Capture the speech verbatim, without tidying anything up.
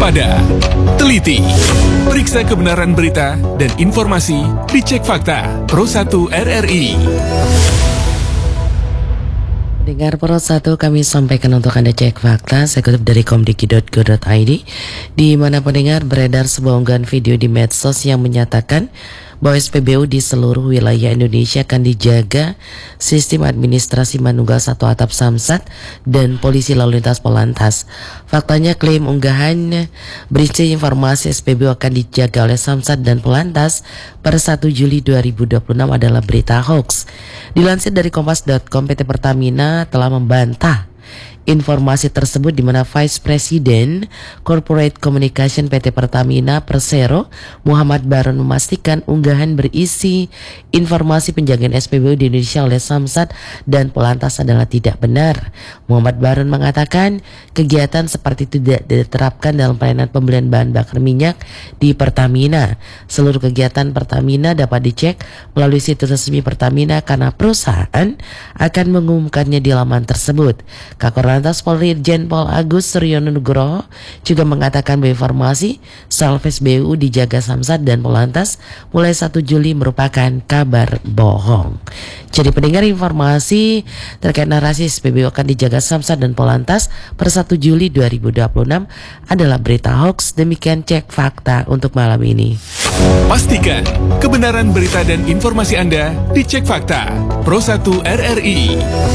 waspada, teliti, periksa kebenaran berita dan informasi, dicek fakta. Pro satu R R I. Dengar Pro satu kami sampaikan untuk Anda cek fakta. Saya kutip dari komdiki titik go titik i d, di mana pendengar beredar sebuah unggahan video di medsos yang menyatakan bahwa S P B U di seluruh wilayah Indonesia akan dijaga sistem administrasi manunggal satu atap Samsat dan polisi lalu lintas Polantas. Faktanya klaim unggahan berisi informasi S P B U akan dijaga oleh Samsat dan Polantas per satu Juli dua ribu dua puluh enam adalah berita hoax. Dilansir dari kompas titik com, P T Pertamina telah membantah informasi tersebut, di mana Vice President Corporate Communication P T Pertamina Persero Muhammad Baron memastikan unggahan berisi informasi penjagaan S P B U di Indonesia oleh Samsat dan Polantas adalah tidak benar. Muhammad Baron mengatakan kegiatan seperti itu tidak diterapkan dalam pelayanan pembelian bahan bakar minyak di Pertamina. Seluruh kegiatan Pertamina dapat dicek melalui situs resmi Pertamina karena perusahaan akan mengumumkannya di laman tersebut. Kakor Lantas Polri Irjen Pol Agus Suryono Nugroho juga mengatakan bahwa informasi soal S P B U dijaga Samsat dan Polantas mulai satu Juli merupakan kabar bohong. Jadi pendengar, informasi terkait narasi S P B U akan dijaga Samsat dan Polantas per satu Juli dua ribu dua puluh enam adalah berita hoax. Demikian cek fakta untuk malam ini. Pastikan kebenaran berita dan informasi Anda dicek fakta. Pro satu R R I.